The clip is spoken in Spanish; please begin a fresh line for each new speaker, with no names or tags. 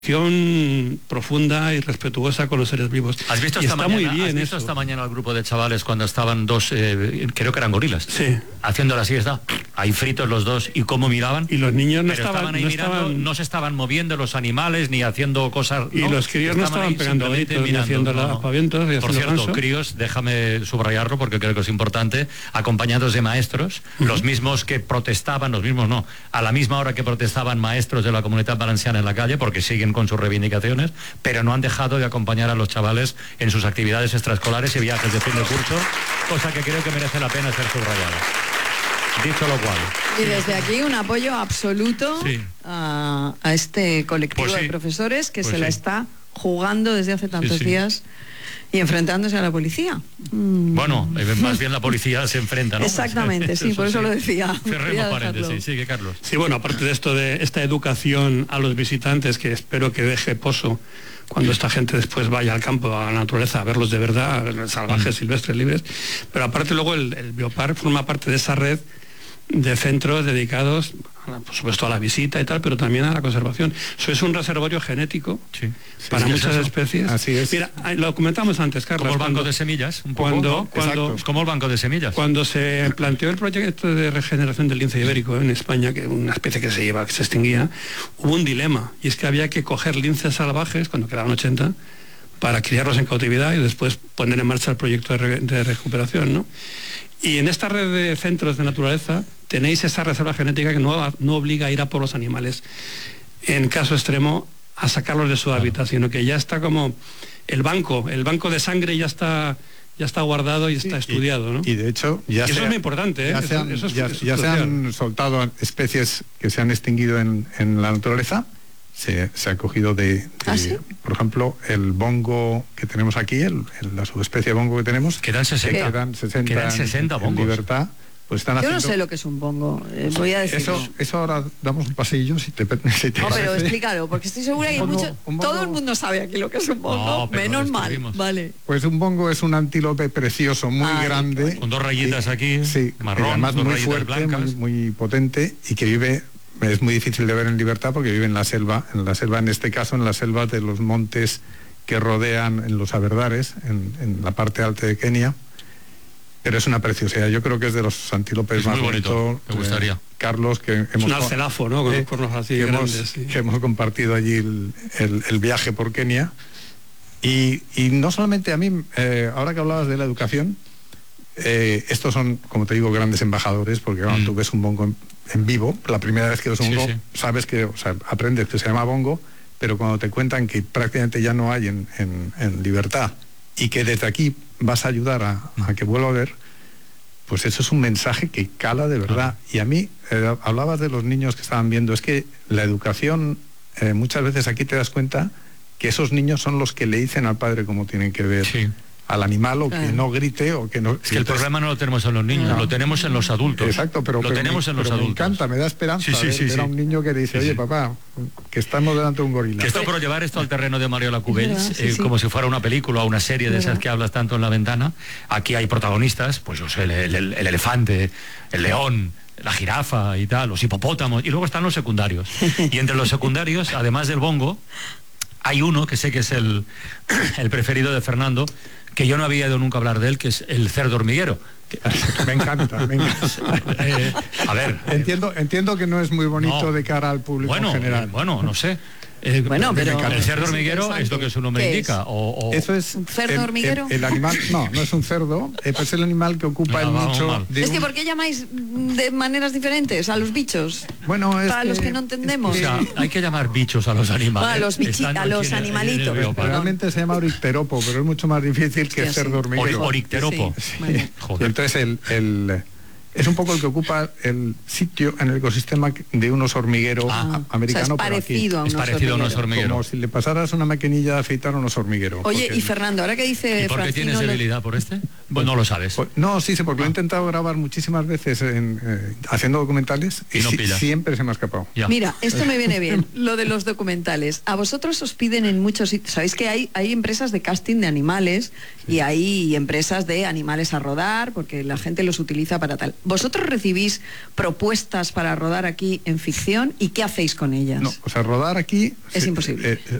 profunda y respetuosa con los seres vivos.
¿Has visto
y
esta
está
mañana,
muy bien
¿has visto
eso.
esta mañana al grupo de chavales cuando estaban dos, creo que eran gorilas,
Sí.
haciendo la siesta, ahí fritos los dos, y cómo miraban?
Y los niños no
Pero estaban ahí mirando, no se estaban moviendo los animales ni haciendo cosas.
Y
¿no?
los críos no estaban
ahí
pegando
simplemente
gritos ni haciendo aspavientos.
Por cierto, críos, déjame subrayarlo porque creo que es importante, acompañados de maestros, los mismos que protestaban, los mismos no, a la misma hora que protestaban maestros de la Comunitat Valenciana en la calle, porque siguen con sus reivindicaciones, pero no han dejado de acompañar a los chavales en sus actividades extraescolares y viajes de fin de curso, cosa que creo que merece la pena ser subrayada. Dicho lo cual.
Y desde aquí un apoyo absoluto a este colectivo de profesores que se la está jugando desde hace tantos días y enfrentándose a la policía.
Bueno, más bien la policía se enfrenta, ¿no?
Exactamente, sí, por eso lo decía.
Cerremos paréntesis, sigue Carlos.
Sí, bueno, aparte de esto, de esta educación a los visitantes, que espero que deje pozo cuando esta gente después vaya al campo, a la naturaleza, a verlos de verdad, salvajes, silvestres, libres, pero aparte luego el Biopark forma parte de esa red de centros dedicados, por supuesto, a la visita y tal, pero también a la conservación. Eso es un reservorio genético para muchas especies.
Así es.
Mira, lo comentamos antes, Carlos.
Como el banco de semillas, un poco, es como el banco de semillas.
Cuando se planteó el proyecto de regeneración del lince ibérico en España, que una especie que se extinguía, hubo un dilema, y es que había que coger linces salvajes, cuando quedaban 80, para criarlos en cautividad y después poner en marcha el proyecto de recuperación, ¿no? Y en esta red de centros de naturaleza tenéis esa reserva genética que no obliga a ir a por los animales, en caso extremo, a sacarlos de su hábitat, sino que ya está como el banco de sangre ya está guardado y está estudiado, ¿no?
Y de hecho,
eso es muy importante, ¿eh?
Ya se han soltado especies que se han extinguido en la naturaleza. Se ha cogido
¿sí?
Por ejemplo, el bongo que tenemos aquí, la subespecie de bongo que tenemos.
Quedan 60.
Quedan 60
bongos.
En libertad. Pues están
Yo no sé lo que es un bongo, voy a decir.
Eso ahora damos un pasillo, si te
no, pero explícalo, porque estoy segura que todo el mundo sabe aquí lo que es un bongo, menos mal. Vale.
Pues un bongo es un antílope precioso, muy grande.
Con dos rayitas aquí, marrón,
además muy fuerte, muy potente, y que vive. Es muy difícil de ver en libertad porque vive en la selva, en este caso en la selva de los montes que rodean en los Aberdares, en la parte alta de Kenia, pero es una preciosidad. Yo creo que es de los antílopes más bonitos.
Me gustaría.
Carlos, que hemos...
un alcelafo, ¿no? Con los cuernos así grandes.
Que hemos compartido allí el viaje por Kenia. Y no solamente a mí, ahora que hablabas de la educación, estos son, como te digo, grandes embajadores, porque cuando tú ves un bongo en vivo, la primera vez que ves un bongo, sabes que, aprendes que se llama bongo, pero cuando te cuentan que prácticamente ya no hay en libertad y que desde aquí vas a ayudar a que vuelva a ver, pues eso es un mensaje que cala de verdad. Y a mí, hablabas de los niños que estaban viendo, es que la educación, muchas veces aquí te das cuenta que esos niños son los que le dicen al padre cómo tienen que ver al animal, o que no grite, o que no...
Es que el problema no lo tenemos en los niños, lo tenemos en los adultos.
Exacto, pero
tenemos en los adultos.
Me encanta, me da esperanza ver a un niño que dice, oye, papá, que estamos delante de un gorila.
Que esto, por llevar esto al terreno de Mario Lacubells, como si fuera una película o una serie de esas que hablas tanto en La Ventana, aquí hay protagonistas, pues yo sé, el elefante, el león, la jirafa y tal, los hipopótamos, y luego están los secundarios. Y entre los secundarios, además del bongo, hay uno que sé que es el preferido de Fernando, que yo no había ido nunca a hablar de él, que es el cerdo hormiguero.
Me encanta.
A ver.
Entiendo que no es muy bonito de cara al público en general.
Bueno, no sé.
Pero
el cerdo hormiguero es lo que su nombre indica.
Eso es
¿un cerdo hormiguero?
El animal, no es un cerdo, es el animal que ocupa el nicho.
Es que ¿por qué llamáis de maneras diferentes a los bichos?
Bueno,
para los que no entendemos.
O sea, hay que llamar bichos a los animales.
A los animalitos.
Realmente se llama oricteropo, pero es mucho más difícil que cerdo hormiguero.
Oricteropo.
Y entonces es un poco el que ocupa el sitio en el ecosistema de un oso hormiguero americano.
O sea, es
parecido a un oso hormiguero.
Como si le pasaras una maquinilla de afeitar a un oso hormiguero.
Oye, y Fernando, ahora que dice...
¿Y por qué tienes debilidad por este? Pues no lo sabes.
No, sí, porque lo he intentado grabar muchísimas veces haciendo documentales y siempre se me ha escapado.
Mira, esto me viene bien, lo de los documentales. A vosotros os piden en muchos sitios, sabéis que hay empresas de casting de animales y hay empresas de animales a rodar, porque la gente los utiliza para tal. ¿Vosotros recibís propuestas para rodar aquí en ficción y qué hacéis con ellas?
No, o sea, rodar aquí...
Es imposible.